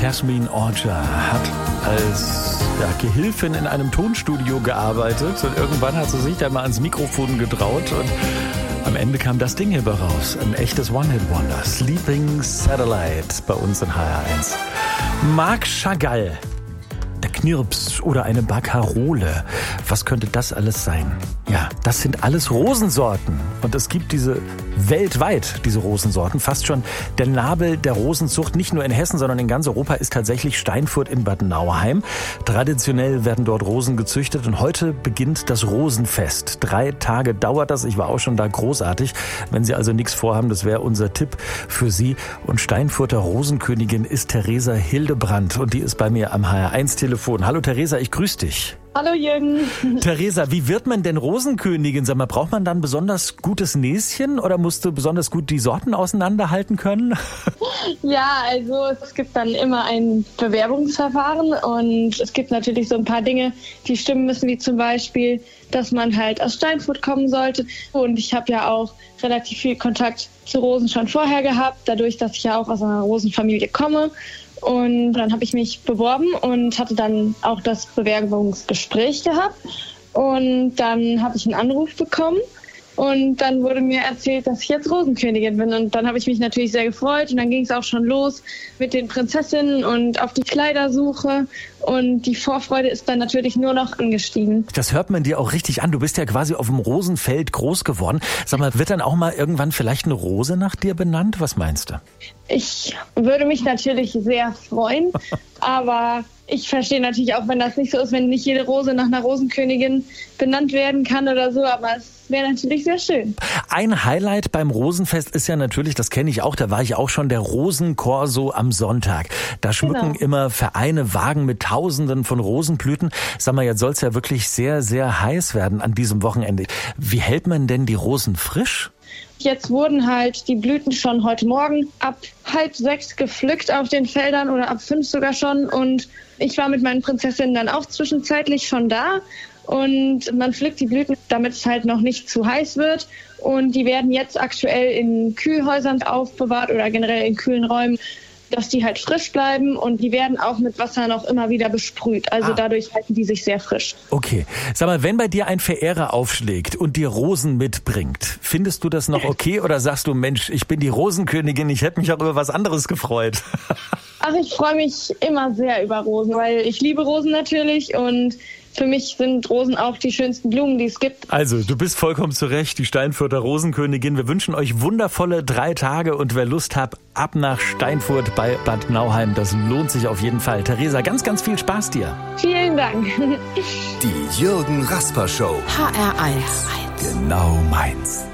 Jasmine Orja hat als Gehilfin in einem Tonstudio gearbeitet und irgendwann hat sie sich da mal ans Mikrofon getraut und am Ende kam das Ding hier raus. Ein echtes One-Hit-Wonder. Sleeping Satellite bei uns in HR1. Marc Chagall. Der Knirps oder eine Baccarole. Was könnte das alles sein? Ja, das sind alles Rosensorten. Und es gibt diese weltweit, diese Rosensorten. Fast schon der Nabel der Rosenzucht, nicht nur in Hessen, sondern in ganz Europa, ist tatsächlich Steinfurt in Bad Nauheim. Traditionell werden dort Rosen gezüchtet und heute beginnt das Rosenfest. 3 Tage dauert das. Ich war auch schon da, großartig. Wenn Sie also nichts vorhaben, das wäre unser Tipp für Sie. Und Steinfurter Rosenkönigin ist Theresa Hildebrandt und die ist bei mir am HR1-Telefon. Hallo Theresa, ich grüße dich. Hallo Jürgen. Theresa, wie wird man denn Rosenkönigin? Sag mal, braucht man dann besonders gutes Näschen oder musst du besonders gut die Sorten auseinanderhalten können? Ja, also es gibt dann immer ein Bewerbungsverfahren und es gibt natürlich so ein paar Dinge, die stimmen müssen, wie zum Beispiel, dass man halt aus Steinfurt kommen sollte. Und ich habe ja auch relativ viel Kontakt zu Rosen schon vorher gehabt, dadurch, dass ich ja auch aus einer Rosenfamilie komme. Und dann habe ich mich beworben und hatte dann auch das Bewerbungsgespräch gehabt. Und dann habe ich einen Anruf bekommen und dann wurde mir erzählt, dass ich jetzt Rosenkönigin bin. Und dann habe ich mich natürlich sehr gefreut und dann ging es auch schon los mit den Prinzessinnen und auf die Kleidersuche. Und die Vorfreude ist dann natürlich nur noch angestiegen. Das hört man dir auch richtig an. Du bist ja quasi auf dem Rosenfeld groß geworden. Sag mal, wird dann auch mal irgendwann vielleicht eine Rose nach dir benannt? Was meinst du? Ich würde mich natürlich sehr freuen, aber ich verstehe natürlich auch, wenn das nicht so ist, wenn nicht jede Rose nach einer Rosenkönigin benannt werden kann oder so, aber es wäre natürlich sehr schön. Ein Highlight beim Rosenfest ist ja natürlich, das kenne ich auch, da war ich auch schon, der Rosenkorso am Sonntag. Da schmücken immer Vereine Wagen mit Tausenden von Rosenblüten. Sag mal, jetzt soll es ja wirklich sehr, sehr heiß werden an diesem Wochenende. Wie hält man denn die Rosen frisch? Jetzt wurden halt die Blüten schon heute Morgen ab 5:30 gepflückt auf den Feldern oder ab 5 sogar schon. Und ich war mit meinen Prinzessinnen dann auch zwischenzeitlich schon da. Und man pflückt die Blüten, damit es halt noch nicht zu heiß wird. Und die werden jetzt aktuell in Kühlhäusern aufbewahrt oder generell in kühlen Räumen, dass die halt frisch bleiben und die werden auch mit Wasser noch immer wieder besprüht. Also dadurch halten die sich sehr frisch. Okay. Sag mal, wenn bei dir ein Verehrer aufschlägt und dir Rosen mitbringt, findest du das noch okay oder sagst du, Mensch, ich bin die Rosenkönigin, ich hätte mich auch über was anderes gefreut? Ach, ich freue mich immer sehr über Rosen, weil ich liebe Rosen natürlich und für mich sind Rosen auch die schönsten Blumen, die es gibt. Also, du bist vollkommen zu Recht, die Steinfurter Rosenkönigin. Wir wünschen euch wundervolle 3 Tage und wer Lust hat, ab nach Steinfurt bei Bad Nauheim. Das lohnt sich auf jeden Fall. Theresa, ganz, ganz viel Spaß dir. Vielen Dank. Die Jürgen Rasper Show. HR1. Genau meins.